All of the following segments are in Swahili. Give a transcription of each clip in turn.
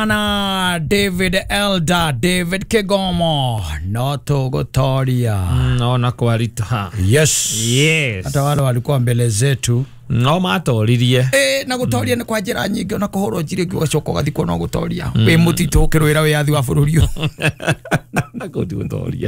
sana David Elder, David Kigomo, Noto Gotoria. Naona kwa rita. Yes. Hata wale walikuwa mbele zetu. No matoririe. Na gutoria ni kwa njira nyingi ona kuhoro njire ngi ugacoka gathiko no gutoria. We mutito kirwira we athi wa bururi. Na gutoria.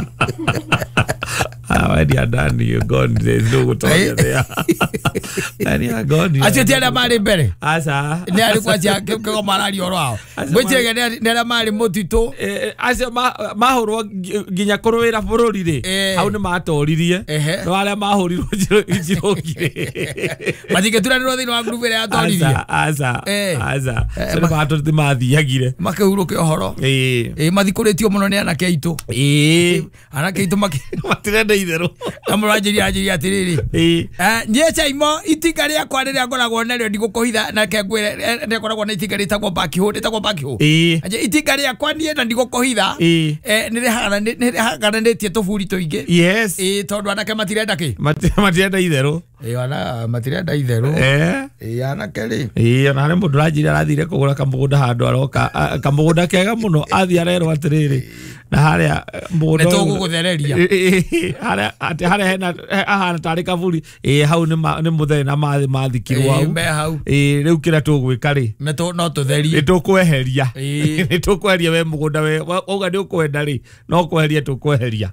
When you are done, you're gone. There's no gutoria there. And you are gone. Acio tiara mari mbere. Asa. Ni alikuwa cia kiko marari orao. Gwetege nera mari mutito. Acio mahorwo ginya kurwira bururi ri. Hau ni matoririe. No aria mahorirwo njirogire. Mathike turanirwo thini wa group ire atoririe. Asa. Sema bato ti mathiagire. Makehuruke ohoro. Mathikuritio muno ni anake aitu. Anake aitu matirenda itherũ amũranjĩria atiriri niĩ Chaimo itinga rĩakwa rĩrĩa ngoragwo narĩo ndigũkũhitha nake ngwĩre nĩkoragwo na itinga rĩtagwo backhoe itinga rĩakwa niĩ na ndigũkũhitha nĩrĩhagananĩtie tũburi tũingĩ tondũ anake matirenda kĩ matirenda itherũ ona matirenda itherũ anake rĩ ona harĩ mũndũ ũranjĩria arathire kũgũra kamũgũnda handũ aroka kamũgũnda kega mũno athiĩ arerwo atĩrĩrĩ na harĩa mũgũnda nĩtũgũgũthereria harĩa hena ahana tarĩ kaburi hau nĩ mũtheri na mathikirwo hau rĩu kĩrĩa tũgwĩka rĩ no tũtherie nĩtũkweheria we mũgũnda we auga nĩ ũkwenda rĩ no kweheria tũkweheria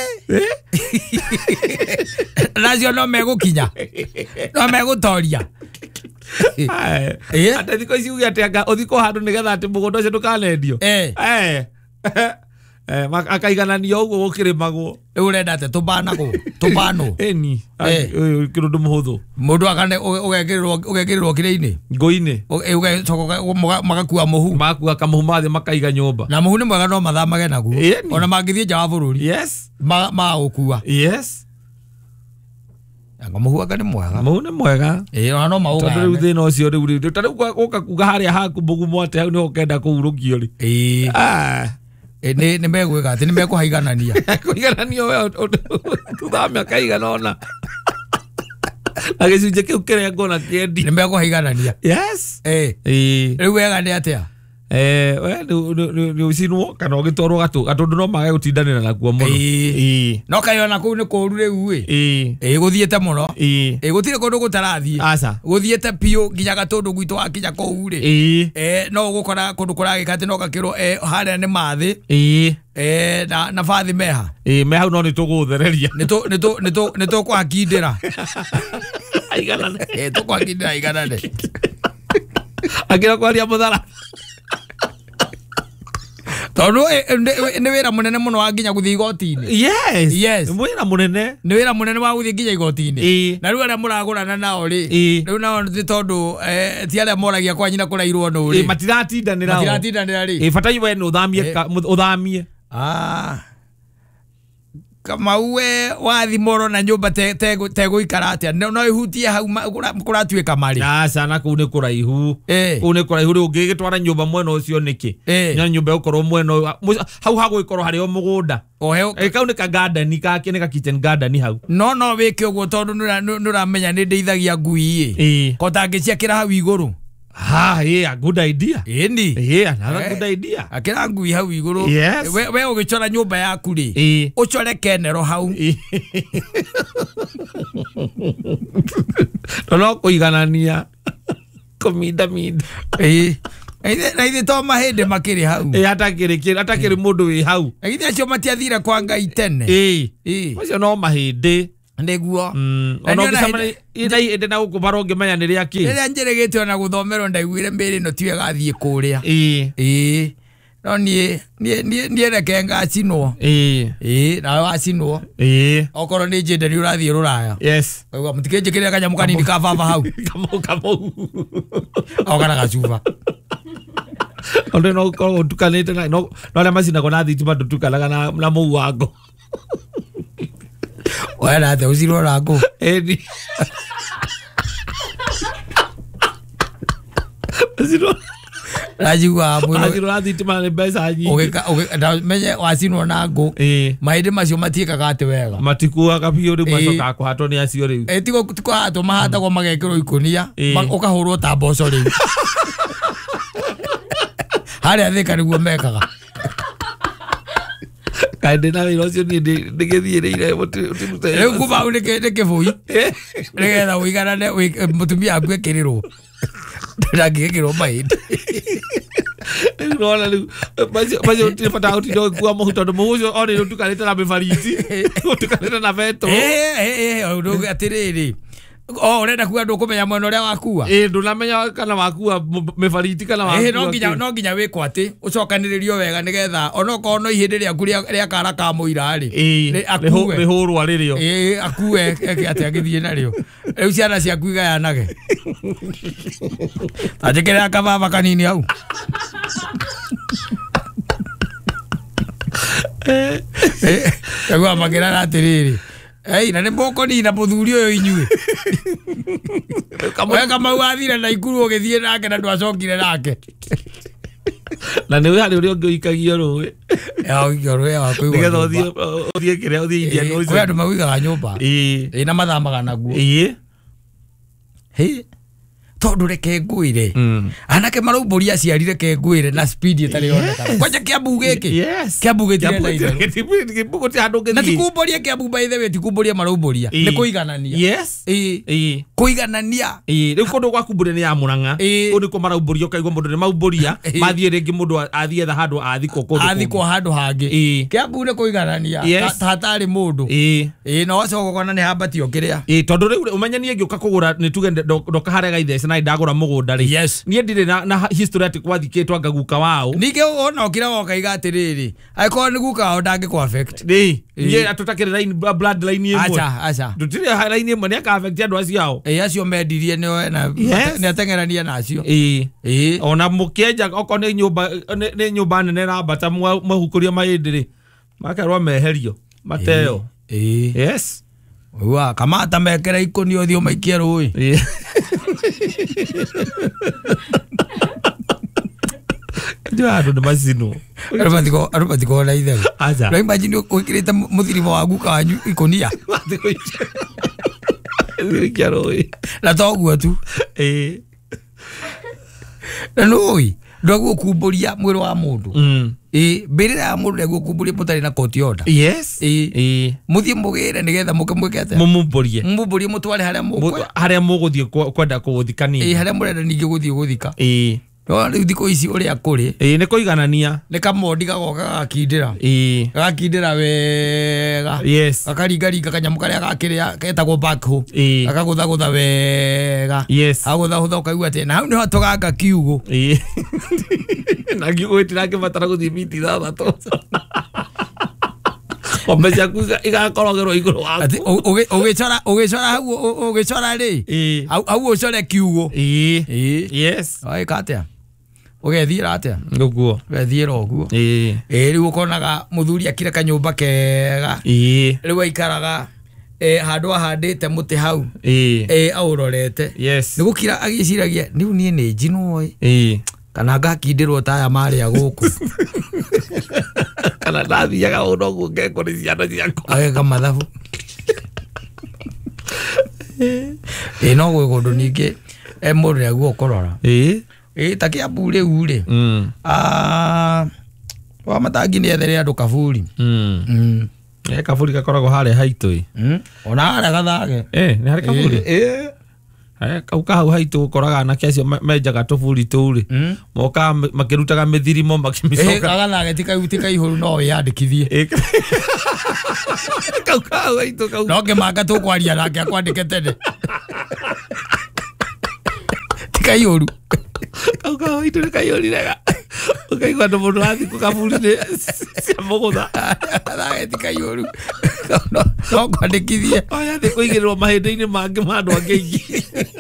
nacio no megũkinya no megũtoria atĩ thikũ ici uge atĩ anga ũthikũ handũ nĩgetha atĩ mũgũnda ũcio ndũkanendio akaigananio ũguo gũkĩrĩmagwo rĩu ũrenda atĩ tũbanwo ĩni kĩrũndũ mũhũthũ mũndũ ũgekĩrĩrwo kĩrĩ-inĩ ngũ-inĩ ũgacoka magakua mũhu magakua kamũhu mathiĩ makaiga nyũmba na mũhu nĩ mwega no mathamage naguo ona mangĩthiĩ nja wa bũrũri magũkua mũhu anga nĩ mwega mũhu nĩ mwega ona no maũgane tondũ rĩu thĩna ũcio rĩu ta rĩu gũka kuga harĩa haku mũgumo atĩ hau nĩho ũkenda kũhurũkio rĩ nĩ megwĩka atĩ nĩ mekũhaiganania kũigananio we tũthamia kaigana ona na gĩcunjĩ kĩu kĩrengwo na kĩendi nĩ mekũhaiganania rĩu wega nĩ atĩa we nĩ ũcinwo kana ũgĩtwarwo gatũndũ no mage gũtindanĩra nakuo mũno no kaĩ ona kũu nĩ kũũru rĩu gũthiĩte mũno gũtirĩ kũndũ gũtarathiĩ gũthiĩte piũ nginya gatũndũ gwitũ wakinya kũu rĩ no ũgũkora kũndũ kũragĩka atĩ no gakĩrwo harĩa nĩ mathĩ na bathi meha me hau no nĩ tũgũthereria nĩ tũkũhakindĩra aiganane tũkũhakindĩra aiganane akĩra kwaria mũthara tondũ nĩ wĩra mũnene mũno wa nginya gũthiĩ igoti-inĩ wĩra mũnene nĩ wĩra mũnene wa gũthiĩ nginya igoti-inĩ na rĩu arĩa mũragũrana nao rĩ rĩu nao nĩ tondũ ti arĩa moragia kwa nyina kũrairwo nũ rĩ matiratindanĩra rĩ bataire we nĩ ũthamie Kamau we wathimoro na nyũmba tegũikara atĩa no ihutie hau kũratuĩka marĩ sana kũu nĩ kũraihu rĩu ũngĩgĩtwara nyũmba mwena ũcio nĩkĩ nyũmba ũkorwo mwena hau hagũgĩkorwo harĩo mũgũnda kau nĩ ka garden nĩ ka kitchen garden hau no wĩke ũguo tondũ nĩ ũramenya nĩ ndĩithagia ngui kotangĩciakĩra hau igũrũ a good idea. Another good idea. Akira ngui hau iguru. We ũgĩcora nyũmba yaku rĩ. Ũcore kenero hau. No kũiganania. Kũminda. Na ithe to mahĩndĩ makĩrĩ hau. Atakĩrĩ mũndũ wĩ hau. Ithe acio matiathire kwa Ngai tene. Macio no mahĩndĩ. Nĩguo ona ũngĩcamania na gũkũbara ũngĩmenya nĩ rĩa kĩ rĩrĩa njĩrĩgĩte ona gũthomerwo ndaiguire mbĩrĩ ĩno tiwe gathiĩ kũrĩa no niĩ reke ngacinwo nawe wacinwo okorwo nĩ njĩnde nĩ ũrathiĩ rũraya oiga mũtikĩnjĩkĩrĩra kanyamũ kanini ka baba hau okana gacuba ondũ no ũkorwo ũtukanĩte no arĩa macinagwo na thitima ndũtukanaga na mũhu wa ngo wena atĩ ũcirwo na ngũ Rajigwa mwĩro thitima nĩ mbeca nyingĩ menye wacinwo na ngũ mahĩndĩ macio matiĩkaga atĩ wega matikuaga biũ rĩu macokaga kũhatwo nĩ acio rĩu tikũhatwo mahatagwo magekĩrwo ikũnia ũkahũrwo ta mboco rĩu Haria thika niguo mekaga. Kaende na wira ucio ni ndigithiireire utirute. Riu kuma ndike bui. Nigetha uiganane mutumia aku ekirirwo. Ndangikirwo mahindi. Rona riu bacio utipata utindo kwa muhuto ndo muhucio ori utukanite na mifariti. Utukanite na veto. Ndugu atiriri. Urenda kuga ndukumenya mwena uria wakua. Ndunamenya kana wakua mifariti kana wakua. No nginya wiko ati ucokaniririo wega nigetha onoko no ihindi ria kuria ria kara ka muira ri. Akue. Rihurwa ririo. Akue ati agithie nario. Riu ciana ciaku igayanage. Ajekera kababa kanini hau. Kagwa magera atiriri. Na nä mboko ni na muthuri å yå inyuä kama wathire na ikuru å gä thiä nake na ndwacokire nake na nä harä å rä a å ngä ikagio rå nä getha å thiä kä rä a å thiä india andå maguigaga nyå mba na mathamaga naguo tondu reke ngwire anake maraumbũria aciari reke ngwire na speed itarĩ yonekana kwanja Kiambu gĩkĩ Kiambu gĩtirĩ na tikumbũria Kiambu by the way tikumbũria maraumbũria nĩ kũiganania kũiganania rĩu kũndũ gwakumbũria nĩ ya Mũrang'a ũrĩkũ maraumbũria ũkaigua mũndũ nĩ maumbũria mathiĩ rĩngĩ mũndũ athiĩ etha handũ athikwo handũ hangĩ Kiambu nĩ kũiganania hatarĩ mũndũ no acogokona nĩ hambatio kĩrĩa tondũ rĩu ũmenyanie ngĩũka kũgũra nĩ tuge ndoka harĩa gaithece na ndagura mugunda ri nie ndire na history ati kwathikitwa ngaguka wao nige ona okira woka igatiriri aiko ni guka o ndangi ku affect nie atutakire line blood line imwe acha tutire line imwe ni aka affect andu acio acio mendirie ni atengerania nacio ona mukienja oko ni nyumba nene na bata mahukuria maindiri makarwa meherio mateo yes wa kama atamekera ikoni othio maikia rui Ndio ndo mazino arubati na ithe aja na imagine ukirita muthirimo wa guka wanyu ikonia maikia rui na toguo tu na noi ndoguo kumburia mwiri wa mundu mbirira ya mundu niguo kumburia mutari na court order muthie mugire nigetha mukemwike ate mumburie mutware haria muguthie kwenda kuthikania haria murenda ningi guthika no riu thiko ici uria kuri ni kuiganania ni kamodi gagoka gakindira wega gakaringaringa kanyamu karia gakiria ketagwo backhoe gakagutha wega agutha ukaigua ati na hau niho tuganga kiugo na kiugo itirangibatara guthie miti thathatũ omeja kuga igakorogero iguru waku ugicora hau ugicora ri hau ucore kiugo ai katia ugethira atia nguo wethira oguo riu ukonaga muthuri akire kanyumba kega riu aikaraga handu ahandite muti hau aurorete ni gukira agiciragia niu nie ni njino kana ngakindirwo taya maria guku kana ndathiaga ũndũ ũguo ngekwo nĩ ciana ciakwa ageka mathabu no gwĩ kũndũ ningĩ mũndũ nĩaguo ũkũrora ta Kiambu rĩu rĩ wa matangi nĩ ethere andũ kaburi kaburi gakoragwo harĩa haitũ ona harĩa gathage nĩ harĩ kaburi kau kahau haitu ukoraga anake acio menjaga tuburi turi moka makirutaga mithirimo makimicoka agathage tika ihuru no yandikithie kau kahau haitu kau no ngimanga tukwaria nake akwandike tene tika ihuru kau kahau haitu tika ihuru rega ukaigua ndo mundu athi ku kaburi ni cia mugutha agathage tika ihuru no kwandikithie oya thi kuigirwo mahindi-ini mangi ma andu angi ingi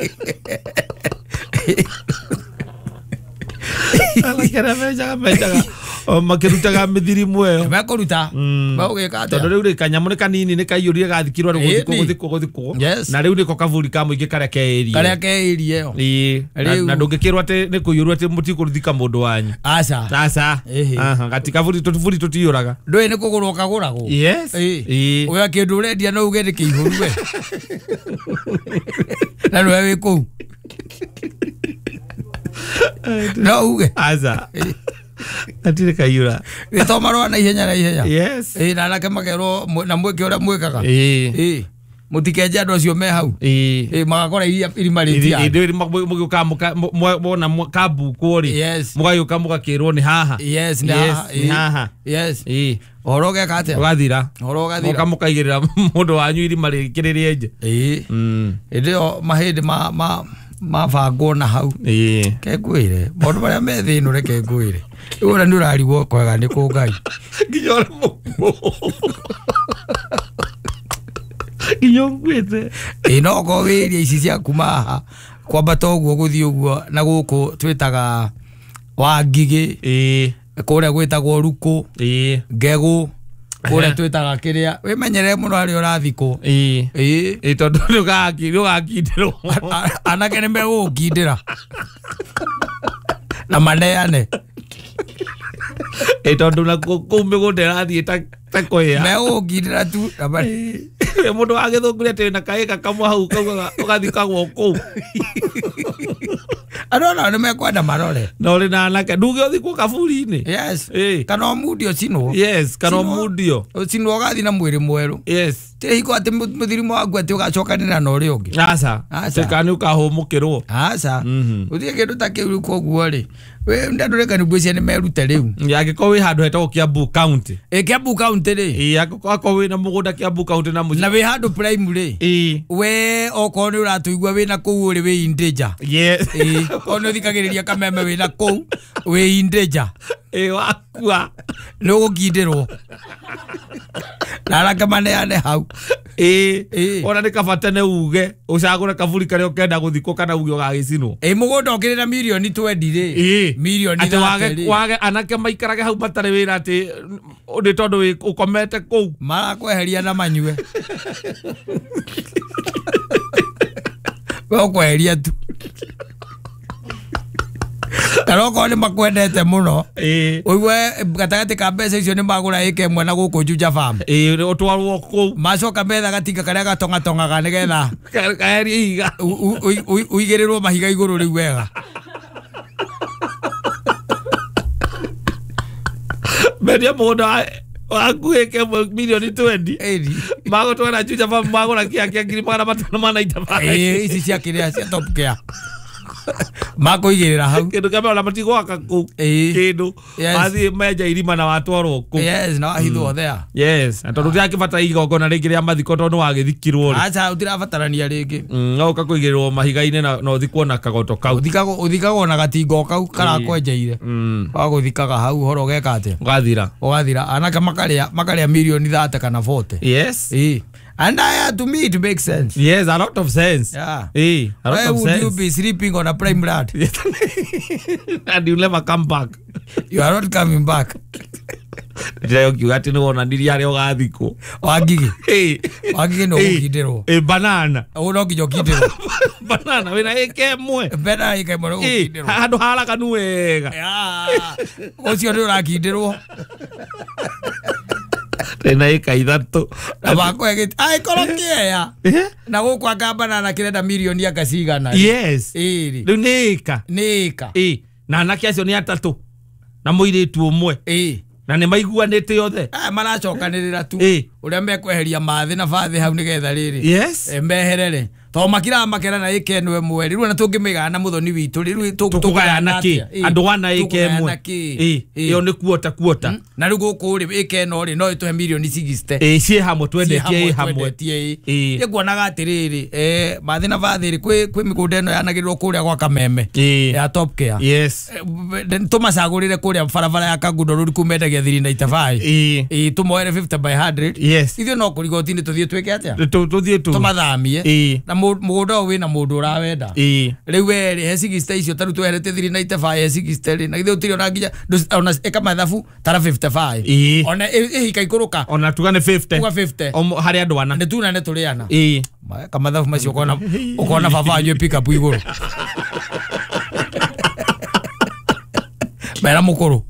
alakera menjaga makirutaga mithirimu ĩyo mekuruta baugika ate tondu riu ri kanyamu ni kanini ni kaiyuria gathikirwo guthikwo na riu niko kaburi ka muingi karia keirie yo na ndungikirwo ati ni kuyurwo ati mutikuruthika mundu wanyu aca gati kaburi tutiyuraga ndui ni kugurwo kaguragwo uya kindu urendia no uge ni kiihuru we na no we ku no uge aca Atire kaiyura. Ito marwa na ihenya. Yes. Na nake makero na mweke ora mwekaga. Mutikeje andu acio me hau. Magakora irima ritia. Indi mugiuka mona kabu kuri. Mugayuka mugakirwo ni haha. Yes, ni haha. Yes. Oroge kate. Ugathira. Muka mukaigirira mundu wanyu irima rikiririe nje. Ndio mahindi mabangwo na hau. Kengwire. Mundu baria me thinu reke ngwire. Ura ni urarigwo kwega ni ku Ngai. Nginyora mu. Inyongwete. No go wiria ici cia kuma kwamba toguo guthii uguo na guku twitaga Wangigi. Kuria gwitagwo Ruku. Ngegu. Kuria twitaga kiria wimenyere muno ari urathiko. Tondu ndugakindirwo. Anake ni megukindira. Na maneane. Tondu na kumbe gunderathie ta koya. Megukindira tu. Mundu agithungure ati na kaika kamwe hau kauga ugathikagwo kuu. Arona ni mekwenda marore. No ri na anake nduge uthikwo kaburi-ini. Yes. Kana mudio cinwo. Yes, kana mudio. Cinwo gathi na mwiri mweru. Yes. Iko ati muthirimo waku ati ugacokanira na uri ungi. Aca. Tekani ukahumukirwo. Aca. Uthie kindu ta kiu koguo ri. We ndandureka ni gwicia ni merute riu. Yagiko wi handu hetagwo Kiambu County. Kiambu County ri. Yagiko wi na mugunda Kiambu County na muci. Na wi handu primary. We oko ni uratuigua wi na kuu uri wi in danger. Yes. Ono thikagiriria kameme wi na kuu wi in danger. Wakua. No gukindirwo. Nara kamaneane hau. Ona ni kabatane uge ucagure kaburi karia ukenda guthikwo kana uge ugagicinwo. Mugunda okirira milioni 20 ri. Milioni ati wage anake maikarage hau matare wira ati ndi tondu ukomete kuu. Marakweheria na manyue. Kweheria tu. Karoko ni makwendete muno. Uiwe gatagati ka mbeca icio ni magura ike mwe na guku Juja farm. Utwarwo ku. Macoka metha gatinga karia gatongatongaga nigetha. Kaeri iga. Uigirirwo mahiga iguru riu wega. Media moda wakuike milioni 20. Mago twara Juja farm magura kia ngiri magana matano manaita. Ici cia kiria cia top care. Mako igirira hau kindu kama ona matigo akaku kindu athi meja irima na watwarwo ku. Yes, na ahithwo there. Yes, tondu ndiakibata igongona ringi ria mathiko tondu wagithikirwo ri. Acha utirabatarania ringi. No ukakuigirwo mahiga-ini na uthikwo na kagoto kau. Uthikagwo na gatingo kau karakwenjeire. Waguthikaga hau horo geka ate. Ugathira anake makaria milioni 30 kana 40. Yes. And to me it makes sense. Yes, a lot of sense. Yeah. A lot Why of would sense. you be sleeping on a prime blood? And you never come back. You are not coming back. Ndirayo kiuga ati ni wona ndiri aria ugathikwo. Wangigi. Wangigi no gukindirwo. Banana. No nginya ukindirwo. Banana wina ike mwe. Banana ike mwe no gukindirwo. Handu haraganu wega. Ucio ni urakindirwo. Tena ika ithatu. Abako egiti ai korokia. Na gukwa ngambana na kirenda milioni akacigana. Yes. Riu nika. Na anake acio ni atatu. Na muiritu umwe. Na ni maiguanite yothe. Maracokanirira tu. Uria mekweheria mathi na bathi hau nigetha riri. Yes. Meherere. To makira makera na ike nwe mwe. Riu na tungimigana na muthoni witu. Riu tukugayana ki. Andu wana ike mwe. Iyo ni kuota. Na riu guku ri ike no ri no ituhe milioni 60. Cie hamwe twendetie hamwe. Ikuonaga atiriri mathi na bathi ri kwi migunda ino yanagirirwo kuria gwa Kameme ya top care. Yes. Tumacagurire kuria barabara ya Kagundo ruri kumendagia 395. Tumoere 50 by 100. Yes. Ithio no kurigoti-ini tuthie twike atia. Tuthie tu. Tumathamie. Na mugunda wi na mundu urawenda. Riu we he 60 icio taru tweherete 395 he 60 na ithio tiri ona nginya ona eka mathabu tara 55. Ona ihika ikuruka. Ona tugane 50. Tuga 50. Hari andu ana. Ne tuna ne turiana. Kamathabu macio ukona baba anyu pick up iguru. Mera mukuru.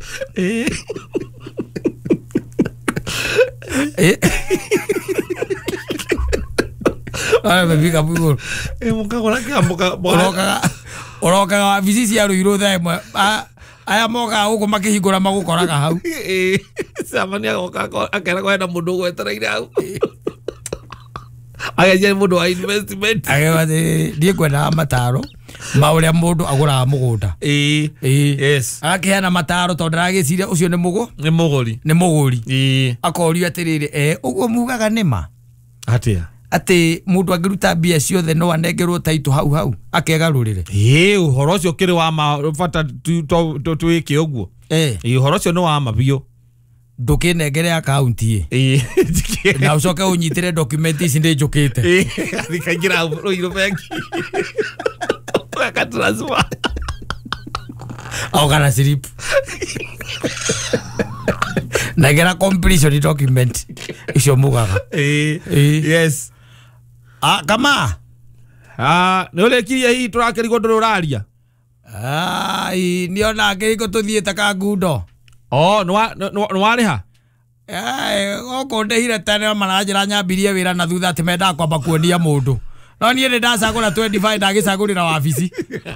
Ai bebika buguru. Mukagora kia orokaga wabici cia ruiru themwe aya moga uko makihingura magukoraga hau samania goka akera kwenda mundu gwetereire hau agaje mundu wa investment agewate die kwenda mataro mauria mundu agura mugunda yes akihana mataro tondu aragiciria ucio ni muguri akorio atiriri uguo mugaga nima atia ati mundu angiruta bia ciothe no anengerwo taito hau akegarurire uhoro ucio kiri wa mabata twike uguo uhoro ucio no wa mabio ndukinengere akaunti na ucoke unyitire document ici ndi njukite thikagira roiro bengi akatransfer au kana slip nagera completion document icio mugaga yes kama ni ule kiria hii turakirigwo nduraria niona ngiriko tuthiete ka ngundo nwariha goko ndehire tene maranjira nyambirie wira na thutha ati menda kwamba kuonia mundu no nie ni ndacagura 25 ndagicagurira wabici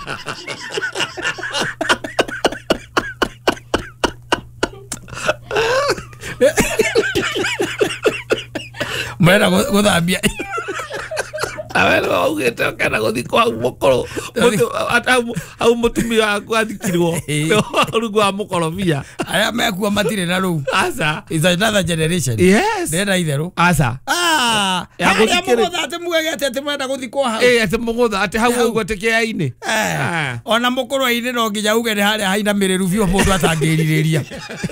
mera guthambia awero augete kana guthikwa mukoro au mutumia athikirwo rugu wa mukorobia aya mekua matire na ru asa is another generation yes ndenda itheru asa ya guthikire ate mugagete ate mwenda guthikwa hau ate mugutha ate hau ugo tekeaine ona mukoro ine no nginya uge ni haria haina miriru bio mundu atangiririria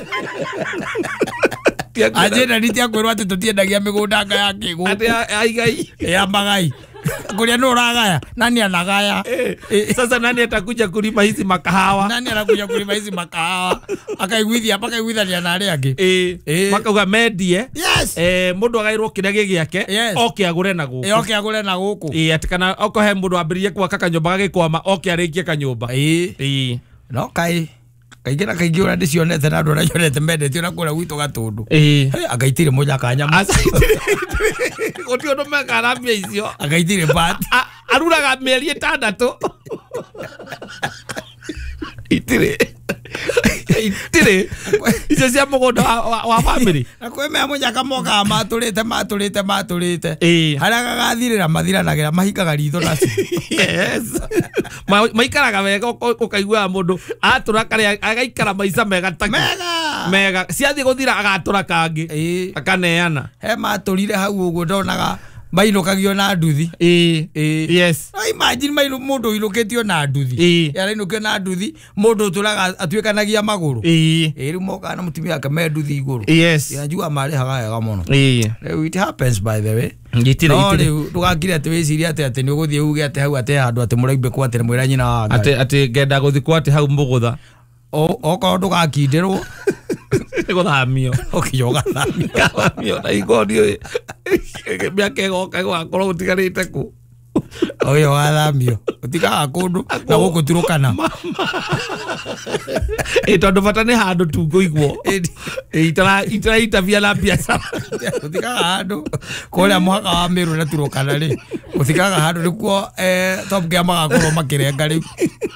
ajena nitia kwirwa ati tutiendagia migunda nga ya kigu ati aigai ya magai kuria no ragaya nani anagaya sasa nani atakuja kulima hizi makahawa nani anakuja kulima hizi makahawa akaiguithia paka iguithania na ari angi makauga mendie yes mundu agairwo kiria giake oke agure na guku agure na guku ati kana okohe mundu ambirie gwaka kanyumba gagikwama oke arikie kanyumba no kai kaigera kaigiura ndicionete na andu aranyonete mendete na kura gwitu gatundu agaitire munyaka nyama gutio ndo mekarambia icio agaitire bat aruraga mieri 6 itire icio cia mugunda wa family akwemea munyaka moka maturite haria gagathirira mathiranagira mahingaga ritho nacio yes maikaraga wega ukaigua mundu atura karia agaikara maica mega ciathi guthira agatura kangi akaneana he maturire hau uguo ndonaga mainukagio na nduthi yes imagine mainu mundu iluketio na nduthi yarainukio na nduthi mundu turaga atwikanagia maguru riu moka na mutumia akame nduthi iguru yes yanjua mari hagaga muno it happens by the way riu ndugakire ati wiciria ati ni uguthie uge ati hau ati handu ati muraimbe kwa ati mwira nyina wa ati ngenda guthikwa ati hau mugutha oko ndugakindirwo guthamio okiyoga thamio na igodio miaka goka gwakorwo gutigarite ku oyo wathamio utikaga kundu na guku turukana tondu bata ni handu tunguigwo itara itavia na biacara utikaga handu kuria mwaka wa miru na turukana ri utikaga handu nikuo top kia magakorwo makirenga riu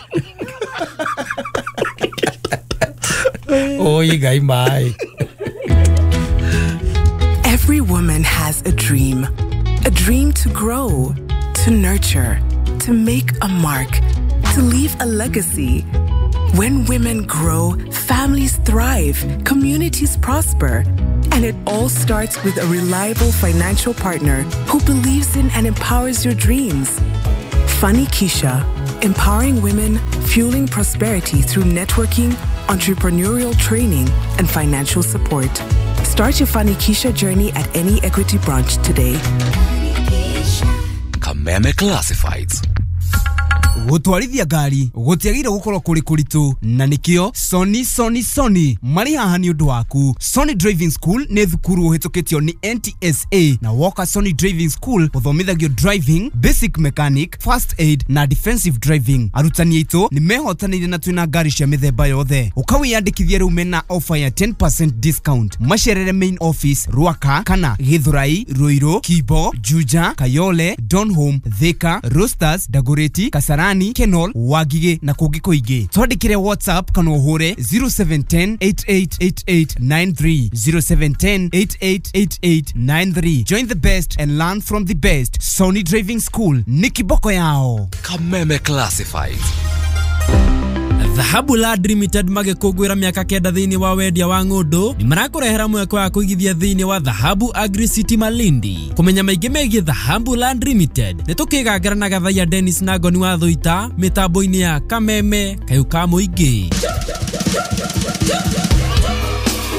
Every woman has a dream to grow, to nurture, to make a mark, to leave a legacy. When women grow, families thrive, communities prosper, and it all starts with a reliable financial partner who believes in and empowers your dreams. Funny Keisha, empowering women, fueling prosperity through networking, entrepreneurial training, and financial support. Start your Funny Keisha journey at any Equity branch today. Kameme Classifieds. gutwarithia ngari gutiagire gukorwo kuri kuritu na nikio Sony mari haha ni undu waku. Sony Driving School ni thukuru uhitukitio ni NTSA na woka Sony Driving School uthomithagio driving, basic mechanic, first aid na defensive driving. Arutani aitu ni mehotanire na twina ngari cia mithemba yothe. Ukawiyandikithia riu mena offer ya 10% discount. Macerere main office Ruaka kana Githurai, Ruiru, Kibo, Juja, Kayole, Donholm, Thika, Roosters, Dagoretti, Kasarani Kasarani, Kenol, Wagige na kungi kuingi. Twandikire WhatsApp kana uhure 0710 888893 0710 888893. Join the best and learn from the best. Sony Driving School, Niki Boko yao. Kameme Classifieds. Dhahabu Land Limited magikugwira miaka kenda thiini wa wendia wa ngundu ni marakurehera mweko wa kuigithia thiini wa Dhahabu Agri City Malindi. Kumenya maingi megie Dhahabu Land Limited ni tukigangara na Gathaiya Dennis na Ngoni wa Thuita mitambo-ini ya Kameme Kayuka Muingi.